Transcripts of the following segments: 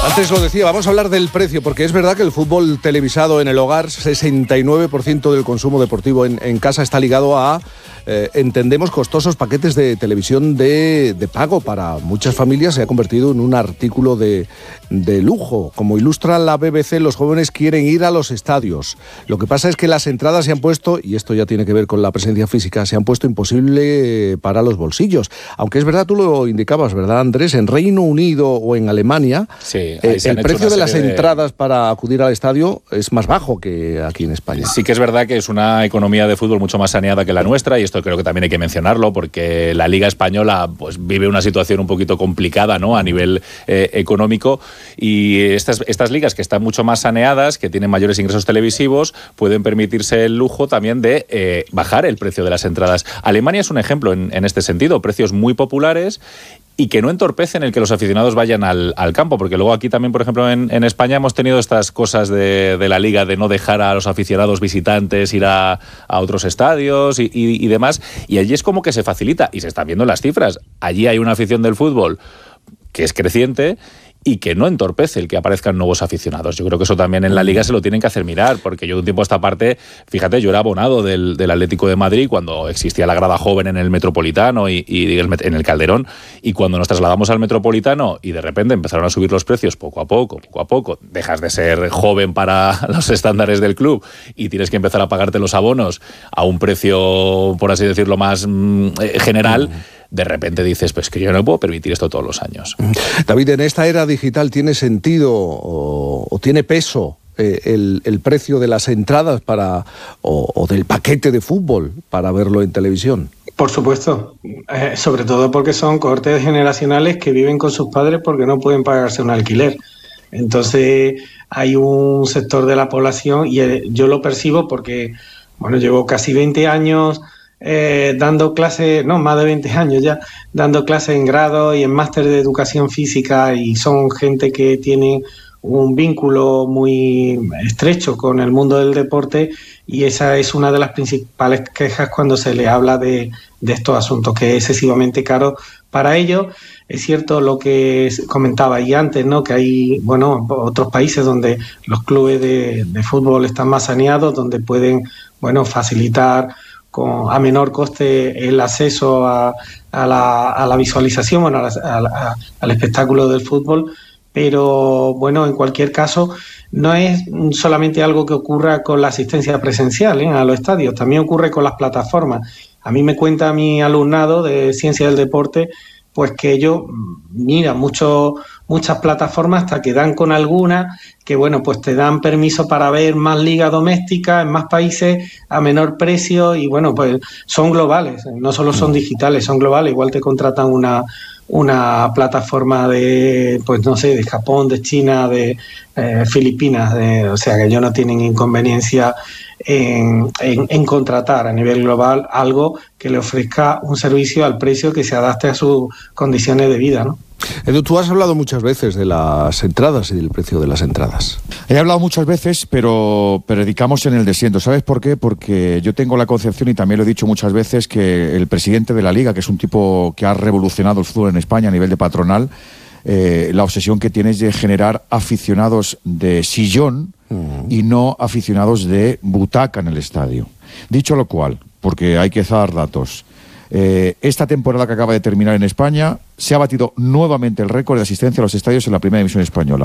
Antes lo decía, vamos a hablar del precio, porque es verdad que el fútbol televisado en el hogar, 69% del consumo deportivo en casa está ligado a, entendemos, costosos paquetes de televisión de pago. Para muchas familias se ha convertido en un artículo de lujo. Como ilustra la BBC, los jóvenes quieren ir a los estadios. Lo que pasa es que las entradas se han puesto, y esto ya tiene que ver con la presencia física, se han puesto imposible para los bolsillos. Aunque es verdad, tú lo indicabas, ¿verdad, Andrés? En Reino Unido o en Alemania, sí, el precio de las entradas para acudir al estadio es más bajo que aquí en España. Sí que es verdad que es una economía de fútbol mucho más saneada que la nuestra, y esto creo que también hay que mencionarlo, porque la Liga Española pues vive una situación un poquito complicada, ¿no?, a nivel económico, y estas ligas que están mucho más saneadas, que tienen mayores ingresos televisivos, pueden permitirse el lujo también de bajar el precio de las entradas. Alemania es un ejemplo en este sentido, precios muy populares y que no entorpecen el que los aficionados vayan al campo, porque luego aquí también, por ejemplo, en España hemos tenido estas cosas de la Liga de no dejar a los aficionados visitantes ir a otros estadios y demás, y allí es como que se facilita, y se están viendo las cifras. Allí hay una afición del fútbol que es creciente y que no entorpece el que aparezcan nuevos aficionados. Yo creo que eso también en la Liga se lo tienen que hacer mirar, porque yo de un tiempo a esta parte, fíjate, yo era abonado del Atlético de Madrid cuando existía la grada joven en el Metropolitano y en el Calderón, y cuando nos trasladamos al Metropolitano y de repente empezaron a subir los precios poco a poco, dejas de ser joven para los estándares del club y tienes que empezar a pagarte los abonos a un precio, por así decirlo, más general. De repente dices, pues que yo no puedo permitir esto todos los años. David, en esta era digital, ¿tiene sentido o tiene peso el precio de las entradas o del paquete de fútbol para verlo en televisión? Por supuesto, sobre todo porque son cohortes generacionales que viven con sus padres porque no pueden pagarse un alquiler. Entonces hay un sector de la población, y yo lo percibo porque, bueno, llevo casi 20 años dando clases, no, más de 20 años ya, dando clases en grado y en máster de educación física, y son gente que tiene un vínculo muy estrecho con el mundo del deporte, y esa es una de las principales quejas cuando se le habla de estos asuntos, que es excesivamente caro para ellos. Es cierto lo que comentaba ahí antes, ¿no?, que hay, bueno, otros países donde los clubes de fútbol están más saneados, donde pueden, bueno, facilitar a menor coste el acceso a la visualización, bueno, al espectáculo del fútbol. Pero bueno, en cualquier caso, no es solamente algo que ocurra con la asistencia presencial a los estadios, también ocurre con las plataformas. A mí me cuenta mi alumnado de Ciencia del Deporte, pues que ellos miran muchas plataformas hasta que dan con alguna que, bueno, pues te dan permiso para ver más liga doméstica en más países a menor precio, y bueno, pues son globales, no solo son digitales, son globales. Igual te contratan una plataforma de, pues no sé, de Japón, de China, de Filipinas, o sea que ellos no tienen inconveniencia en contratar a nivel global algo que le ofrezca un servicio al precio que se adapte a sus condiciones de vida, ¿no? Edu, tú has hablado muchas veces de las entradas y del precio de las entradas. He hablado muchas veces, pero predicamos en el desierto. ¿Sabes por qué? Porque yo tengo la concepción, y también lo he dicho muchas veces, que el presidente de la Liga, que es un tipo que ha revolucionado el fútbol en España a nivel de patronal, la obsesión que tiene es de generar aficionados de sillón y no aficionados de butaca en el estadio. Dicho lo cual, porque hay que dar datos, esta temporada que acaba de terminar en España se ha batido nuevamente el récord de asistencia a los estadios en la Primera División española.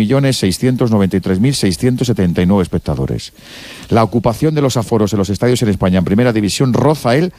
11.693.679 espectadores. La ocupación de los aforos en los estadios en España en Primera División roza el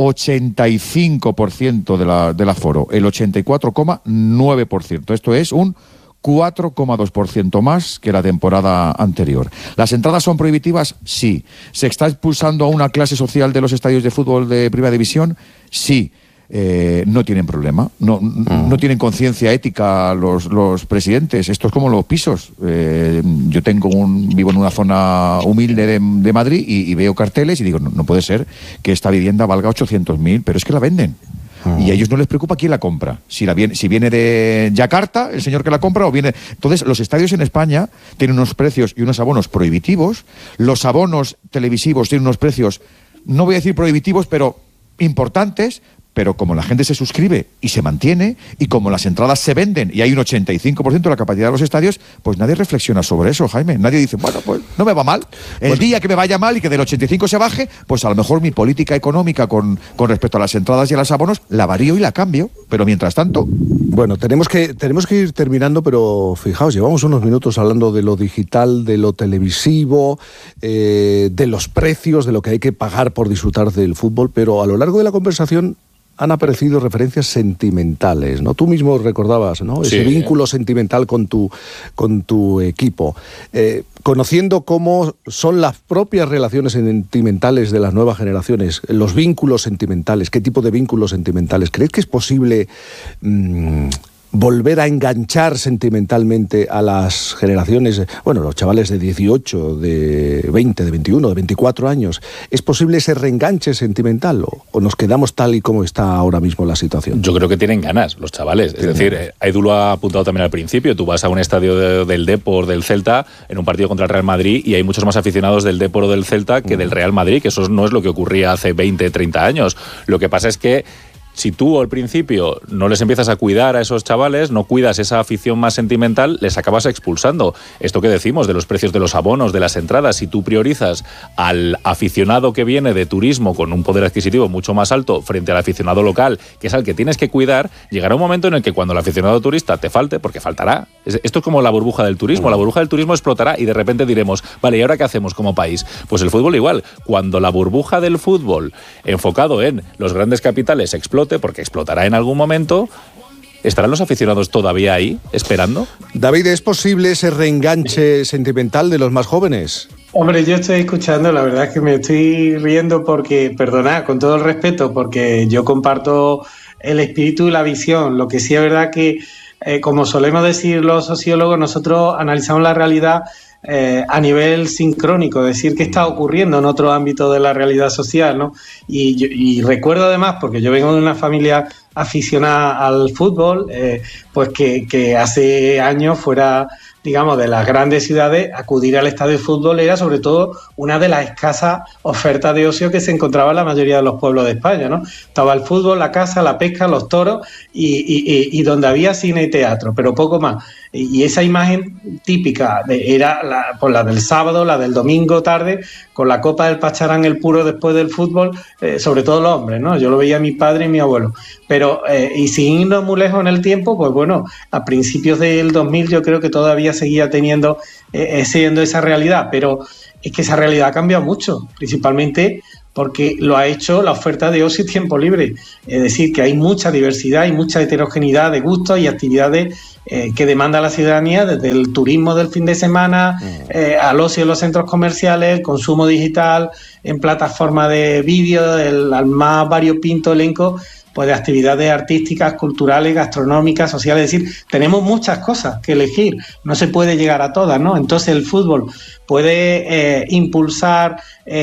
85% del aforo, el 84,9%. Esto es un 4,2% más que la temporada anterior. ¿Las entradas son prohibitivas? Sí. ¿Se está expulsando a una clase social de los estadios de fútbol de Primera División? Sí. No tienen problema. No tienen conciencia ética los presidentes. Esto es como los pisos. Yo vivo en una zona humilde de Madrid y veo carteles y digo, no puede ser que esta vivienda valga 800.000, pero es que la venden. Y a ellos no les preocupa quién la compra. Si viene de Yakarta, el señor que la compra, o viene... Entonces, los estadios en España tienen unos precios y unos abonos prohibitivos. Los abonos televisivos tienen unos precios, no voy a decir prohibitivos, pero importantes, pero como la gente se suscribe y se mantiene, y como las entradas se venden y hay un 85% de la capacidad de los estadios, pues nadie reflexiona sobre eso, Jaime. Nadie dice, bueno, pues no me va mal. El día que me vaya mal y que del 85 se baje, pues a lo mejor mi política económica con respecto a las entradas y a los abonos la varío y la cambio, pero mientras tanto... Bueno, tenemos que ir terminando, pero fijaos, llevamos unos minutos hablando de lo digital, de lo televisivo, de los precios, de lo que hay que pagar por disfrutar del fútbol, pero a lo largo de la conversación han aparecido referencias sentimentales, ¿no? Tú mismo recordabas, ¿no? Ese vínculo sentimental con tu equipo. Conociendo cómo son las propias relaciones sentimentales de las nuevas generaciones, los vínculos sentimentales, qué tipo de vínculos sentimentales, ¿crees que es posible volver a enganchar sentimentalmente a las generaciones, bueno, los chavales de 18, de 20, de 21, de 24 años? ¿Es posible ese reenganche sentimental o nos quedamos tal y como está ahora mismo la situación? Yo creo que tienen ganas los chavales. Es decir, Edu lo ha apuntado también al principio. Tú vas a un estadio del Depor, del Celta, en un partido contra el Real Madrid, y hay muchos más aficionados del Depor o del Celta que del Real Madrid, que eso no es lo que ocurría hace 20, 30 años. Lo que pasa es que si tú al principio no les empiezas a cuidar a esos chavales, no cuidas esa afición más sentimental, les acabas expulsando. Esto que decimos de los precios de los abonos, de las entradas, si tú priorizas al aficionado que viene de turismo con un poder adquisitivo mucho más alto frente al aficionado local, que es al que tienes que cuidar, llegará un momento en el que cuando el aficionado turista te falte, porque faltará. Esto es como la burbuja del turismo. La burbuja del turismo explotará y de repente diremos, vale, ¿y ahora qué hacemos como país? Pues el fútbol igual. Cuando la burbuja del fútbol enfocado en los grandes capitales explote, porque explotará en algún momento, ¿estarán los aficionados todavía ahí, esperando? David, ¿es posible ese reenganche sentimental de los más jóvenes? Hombre, yo estoy escuchando, la verdad es que me estoy riendo porque, perdonad, con todo el respeto, porque yo comparto el espíritu y la visión. Lo que sí es verdad que, como solemos decir los sociólogos, nosotros analizamos la realidad a nivel sincrónico, es decir, qué está ocurriendo en otro ámbito de la realidad social, ¿no? Y recuerdo además, porque yo vengo de una familia aficionada al fútbol, pues que hace años fuera, digamos, de las grandes ciudades, acudir al estadio de fútbol era sobre todo una de las escasas ofertas de ocio que se encontraba en la mayoría de los pueblos de España, ¿no? Estaba el fútbol, la caza, la pesca, los toros y donde había cine y teatro, pero poco más. Y esa imagen típica era la del sábado, la del domingo tarde, con la copa del pacharán, el puro después del fútbol, sobre todo los hombres, ¿no? Yo lo veía a mi padre y mi abuelo. Pero, y sin irnos muy lejos en el tiempo, pues bueno, a principios del 2000 yo creo que todavía seguía teniendo, siendo esa realidad, pero es que esa realidad ha cambiado mucho, principalmente porque lo ha hecho la oferta de ocio y tiempo libre. Es decir, que hay mucha diversidad y mucha heterogeneidad de gustos y actividades que demanda la ciudadanía, desde el turismo del fin de semana, al ocio en los centros comerciales, el consumo digital en plataformas de vídeo, al más variopinto elenco pues de actividades artísticas, culturales, gastronómicas, sociales. Es decir, tenemos muchas cosas que elegir, no se puede llegar a todas, ¿no? Entonces el fútbol puede impulsar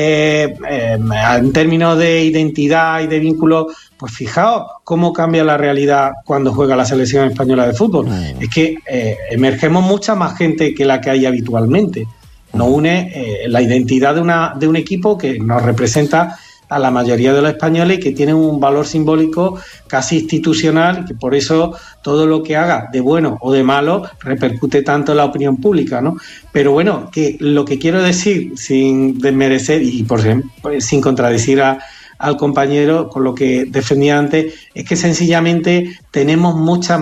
en términos de identidad y de vínculo. Pues fijaos cómo cambia la realidad cuando juega la selección española de fútbol. Es que emergemos mucha más gente que la que hay habitualmente. Nos une la identidad de un equipo que nos representa a la mayoría de los españoles y que tiene un valor simbólico casi institucional, y que por eso todo lo que haga de bueno o de malo repercute tanto en la opinión pública, ¿no? Pero bueno, que lo que quiero decir, sin desmerecer y por ejemplo, sin contradecir al compañero con lo que defendía antes, es que sencillamente tenemos muchas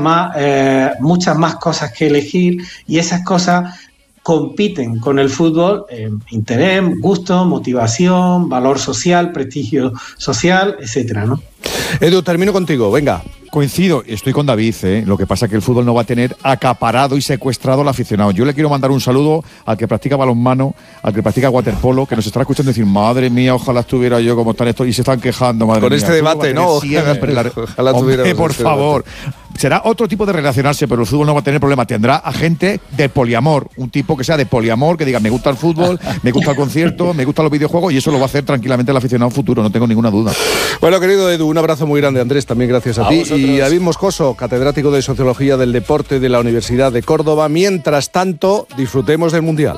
más cosas que elegir, y esas cosas compiten con el fútbol en interés, gusto, motivación, valor social, prestigio social, etcétera, ¿no? Edu, termino contigo, venga. Coincido, estoy con David, lo que pasa es que el fútbol no va a tener acaparado y secuestrado al aficionado. Yo le quiero mandar un saludo al que practica balonmano, al que practica waterpolo, que nos estará escuchando y decir, madre mía, ojalá estuviera yo como están estos, y se están quejando, madre con mía. Con este debate, ¿no? Ojalá tuviera. Por favor. Será otro tipo de relacionarse, pero el fútbol no va a tener problema. Tendrá a gente de poliamor, un tipo que sea de poliamor, que diga, me gusta el fútbol, me gusta el concierto, me gustan los videojuegos, y eso lo va a hacer tranquilamente el aficionado futuro, no tengo ninguna duda. Bueno, querido Edu, un abrazo muy grande. Andrés, también gracias a ti. Vosotros. Y David Moscoso, catedrático de Sociología del Deporte de la Universidad de Córdoba. Mientras tanto, disfrutemos del Mundial.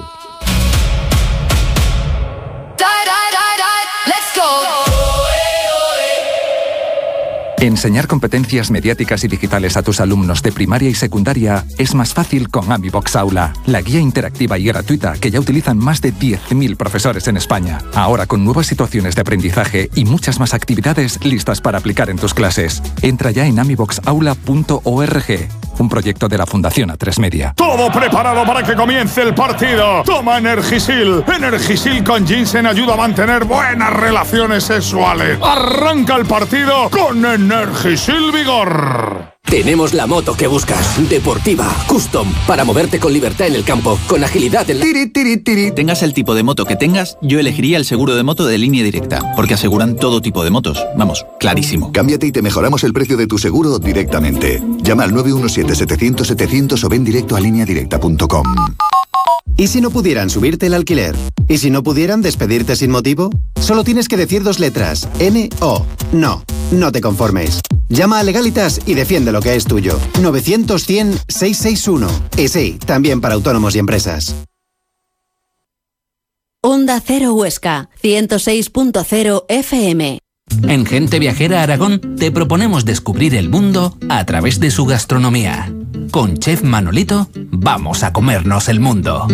Enseñar competencias mediáticas y digitales a tus alumnos de primaria y secundaria es más fácil con AmiBox Aula, la guía interactiva y gratuita que ya utilizan más de 10.000 profesores en España. Ahora con nuevas situaciones de aprendizaje y muchas más actividades listas para aplicar en tus clases. Entra ya en amiboxaula.org, un proyecto de la Fundación A3 Media. Todo preparado para que comience el partido. Toma Energisil. Energisil con ginseng ayuda a mantener buenas relaciones sexuales. Arranca el partido con Energisil Vigor. Tenemos la moto que buscas. Deportiva, custom, para moverte con libertad en el campo, con agilidad en la... Tengas el tipo de moto que tengas, yo elegiría el seguro de moto de Línea Directa, porque aseguran todo tipo de motos. Vamos, clarísimo. Cámbiate y te mejoramos el precio de tu seguro directamente. Llama al 917-700-700 o ven directo a lineadirecta.com. ¿Y si no pudieran subirte el alquiler? ¿Y si no pudieran despedirte sin motivo? Solo tienes que decir 2 letras. N-O. No, no te conformes. Llama a Legalitas y defiende lo que es tuyo. 900-100-661. Y sí, también para autónomos y empresas. Onda Cero Huesca, 106.0 FM. En Gente Viajera Aragón te proponemos descubrir el mundo a través de su gastronomía. Con Chef Manolito, vamos a comernos el mundo.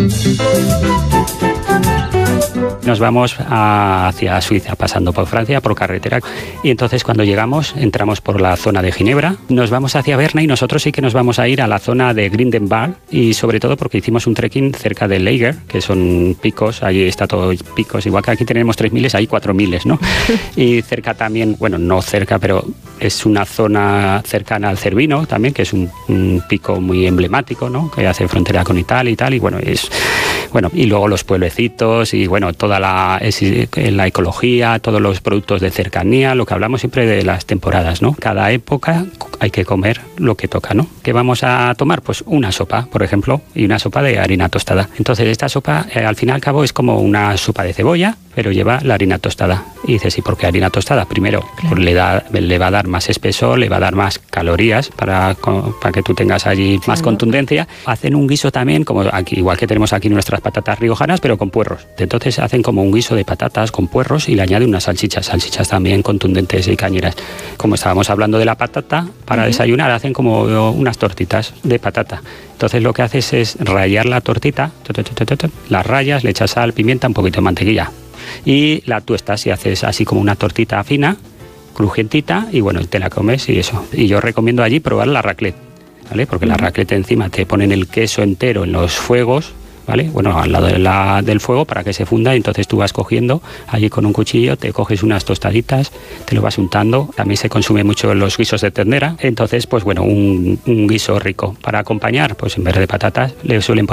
Nos vamos hacia Suiza, pasando por Francia, por carretera. Y entonces cuando llegamos, entramos por la zona de Ginebra, nos vamos hacia Berna y nosotros sí que nos vamos a ir a la zona de Grindelwald, y sobre todo porque hicimos un trekking cerca de Leiger, que son picos, ahí está todo picos, igual que aquí tenemos 3.000, hay 4.000, ¿no? Y cerca también, bueno, no cerca, pero es una zona cercana al Cervino también, que es un pico muy emblemático, ¿no? Que hace frontera con Italia y tal, y bueno, y luego los pueblecitos y bueno, toda la ecología, todos los productos de cercanía, lo que hablamos siempre de las temporadas, ¿no? Cada época hay que comer lo que toca, ¿no? ¿Qué vamos a tomar? Pues una sopa, por ejemplo, y una sopa de harina tostada. Entonces esta sopa, al fin y al cabo, es como una sopa de cebolla, pero lleva la harina tostada. Y dices, ¿y por qué harina tostada? Primero, pues le va a dar más espesor, le va a dar más calorías para que tú tengas allí más contundencia. Hacen un guiso también, como aquí, igual que tenemos aquí nuestras patatas riojanas, pero con puerros. Entonces hacen como un guiso de patatas con puerros y le añaden unas salchichas también contundentes y cañeras. Como estábamos hablando de la patata, para desayunar hacen como unas tortitas de patata. Entonces lo que haces es rallar la tortita, las rayas, le echas sal, pimienta, un poquito de mantequilla y la tuestas y haces así como una tortita fina, crujientita, y bueno, te la comes y eso. Y yo recomiendo allí probar la raclette, ¿vale? Porque la raclette encima te ponen el queso entero en los fuegos, ¿vale? Bueno, al lado del fuego para que se funda, y entonces tú vas cogiendo allí con un cuchillo, te coges unas tostaditas, te lo vas untando. También se consume mucho en los guisos de ternera, entonces pues bueno, un guiso rico. Para acompañar, pues en vez de patatas le suelen poner